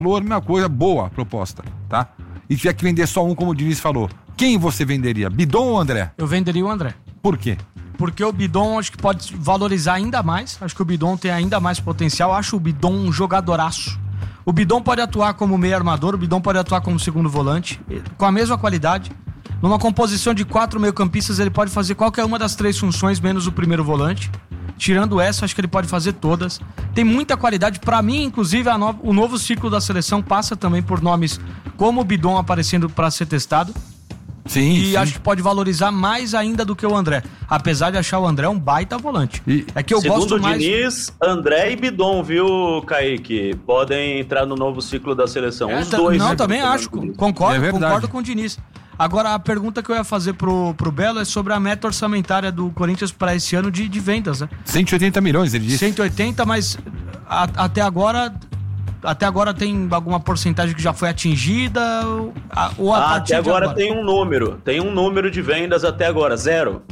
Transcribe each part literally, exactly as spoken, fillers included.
falou a mesma coisa, boa proposta, tá? E tiver que vender só um, como o Diniz falou, quem você venderia? Bidon ou André? Eu venderia o André. Por quê? Porque o Bidon acho que pode valorizar ainda mais. Acho que o Bidon tem ainda mais potencial. Acho o Bidon um jogadoraço. O Bidon pode atuar como meio armador, o Bidon pode atuar como segundo volante, com a mesma qualidade. Numa composição de quatro meio-campistas, ele pode fazer qualquer uma das três funções, menos o primeiro volante. Tirando essa, acho que ele pode fazer todas. Tem muita qualidade. Pra mim, inclusive, a no... o novo ciclo da seleção passa também por nomes como o Bidon aparecendo pra ser testado. Sim, e sim. acho que pode valorizar mais ainda do que o André. Apesar de achar o André um baita volante. E... É que eu Segundo gosto mais... Diniz, André e Bidon, viu, Kaique? Podem entrar no novo ciclo da seleção. É, Os dois. Não, né, também acho. Concordo, é concordo com o Diniz. Agora, a pergunta que eu ia fazer pro, pro Belo é sobre a meta orçamentária do Corinthians para esse ano de, de vendas, né? cento e oitenta milhões, ele disse. cento e oitenta, mas a, até agora... Até agora tem alguma porcentagem que já foi atingida? Ou a, ou a ah, partir até agora, agora tem um número. Tem um número de vendas até agora, zero.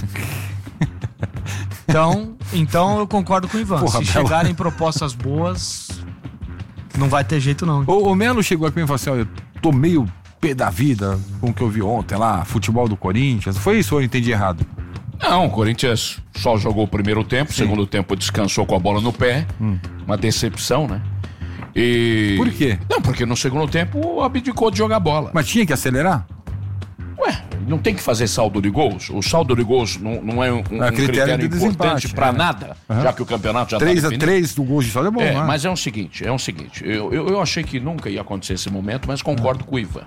Então, então eu concordo com o Ivan. Porra, Se Bela. chegarem propostas boas, não vai ter jeito não. O, o Melo chegou aqui e falou assim, ó, eu tô meio pé da vida com o que eu vi ontem lá, futebol do Corinthians. Foi isso ou eu entendi errado? Não, o Corinthians só jogou o primeiro tempo, Sim. segundo tempo descansou com a bola no pé. Hum. Uma decepção, né? E... Por quê? Não, porque no segundo tempo abdicou de jogar bola. Mas tinha que acelerar? Ué, não tem que fazer saldo de gols? O saldo de gols não, não é um, um É critério, critério de importante desempate, pra é. nada, Uhum. já que o campeonato já três tá a definido. três do gol de saldo é bom, É, né? mas é o seguinte, é o seguinte, eu, eu, eu achei que nunca ia acontecer esse momento, mas concordo com o Ivan.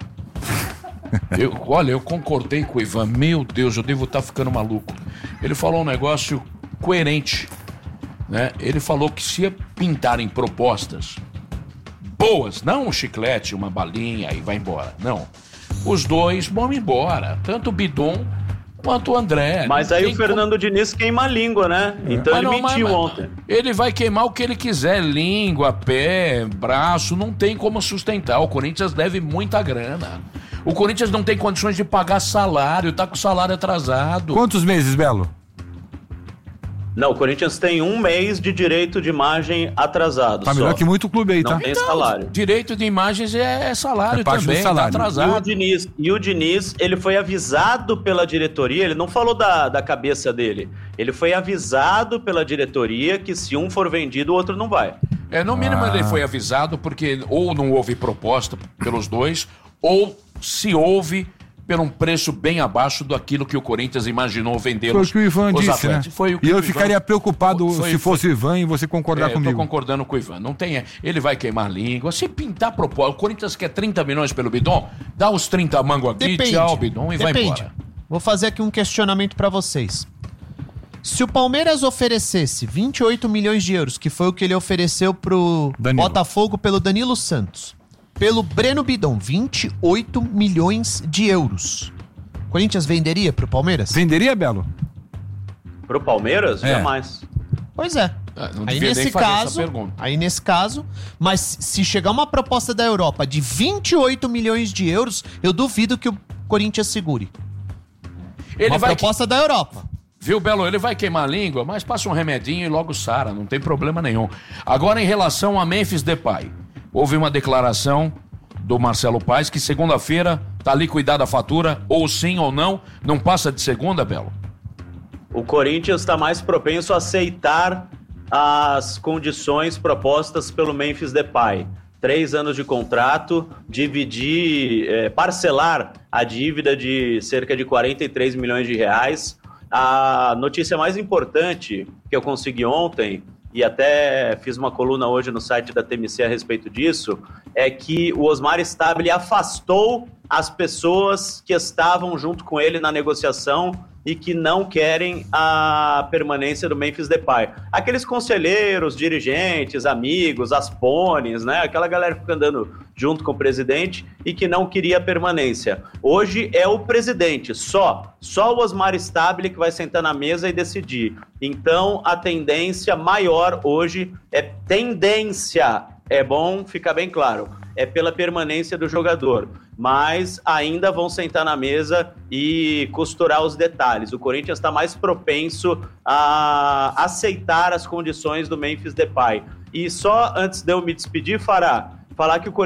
Eu, olha, eu concordei com o Ivan, meu Deus, eu devo estar ficando maluco. Ele falou um negócio coerente, né? Ele falou que se pintarem propostas boas, não um chiclete, uma balinha e vai embora, não. Os dois vão embora, tanto o Bidon quanto o André. Mas Não aí tem o Fernando como... Diniz queima a língua, né? Então Mas ele não, mentiu mas- ontem. Ele vai queimar o que ele quiser, língua, pé, braço, não tem como sustentar. O Corinthians deve muita grana. O Corinthians não tem condições de pagar salário, tá com o salário atrasado. Quantos meses, Belo? Não, o Corinthians tem um mês de direito de imagem atrasado. Tá só. melhor que muito clube aí, Não tá? tem salário. Direito de imagens é salário É parte do também, salário. tá E o atrasado. Diniz, e o Diniz, ele foi avisado pela diretoria, ele não falou da, da cabeça dele, ele foi avisado pela diretoria que se um for vendido, o outro não vai. É, no mínimo Ah. ele foi avisado porque ou não houve proposta pelos dois, ou se houve por um preço bem abaixo daquilo que o Corinthians imaginou vender Foi o os, que o Ivan os disse, atletas. né? Foi o que E o eu Ivan- ficaria preocupado foi- se foi- fosse o Ivan e você concordar É, comigo. Eu tô concordando com o Ivan. Não tem, ele vai queimar a língua. Se pintar proposta, o Corinthians quer trinta milhões pelo Bidon, dá os trinta mango aqui, Depende. tchau, Bidon, e vai Depende. embora. Vou fazer aqui um questionamento pra vocês. Se o Palmeiras oferecesse vinte e oito milhões de euros, que foi o que ele ofereceu pro Danilo. Botafogo pelo Danilo Santos, pelo Breno Bidon, vinte e oito milhões de euros, o Corinthians venderia pro Palmeiras? Venderia, Belo? Pro Palmeiras, É. jamais. Pois é. Ah, não Aí devia nem nesse fazer essa caso, pergunta. aí nesse caso, mas se chegar uma proposta da Europa de vinte e oito milhões de euros, eu duvido que o Corinthians segure. Ele uma vai proposta da Europa. Viu, Belo? Ele vai queimar a língua, mas passa um remedinho e logo sara, não tem problema nenhum. Agora, em relação a Memphis Depay, houve uma declaração do Marcelo Paes que segunda-feira tá liquidada a fatura, ou sim ou não, não passa de segunda, Belo? O Corinthians está mais propenso a aceitar as condições propostas pelo Memphis Depay. Três anos de contrato, dividir, eh, parcelar a dívida de cerca de quarenta e três milhões de reais. A notícia mais importante que eu consegui ontem, e até fiz uma coluna hoje no site da T M C a respeito disso, é que o Osmar Stabile afastou as pessoas que estavam junto com ele na negociação e que não querem a permanência do Memphis Depay. Aqueles conselheiros, dirigentes, amigos, as pones, né? Aquela galera que fica andando junto com o presidente e que não queria a permanência. Hoje é o presidente, só. Só o Osmar Stabile que vai sentar na mesa e decidir. Então, a tendência maior hoje é tendência. É bom ficar bem claro. É pela permanência do jogador. Mas ainda vão sentar na mesa e costurar os detalhes. O Corinthians está mais propenso a aceitar as condições do Memphis Depay. E só antes de eu me despedir, Fará, falar que o